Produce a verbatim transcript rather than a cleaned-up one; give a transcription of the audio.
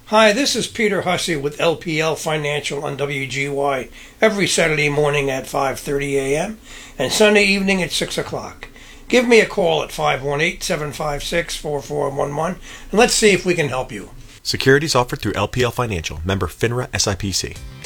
Hi, this is Peter Hussey with L P L Financial on W G Y every Saturday morning at five thirty a.m. and Sunday evening at six o'clock. Give me a call at five one eight, seven five six, four four one one and let's see if we can help you. Securities offered through L P L Financial, member FINRA S I P C.